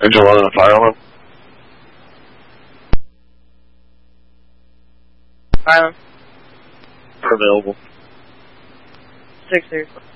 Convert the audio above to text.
Engine 1 and a fire alarm. Fire alarm. Available. 6-3.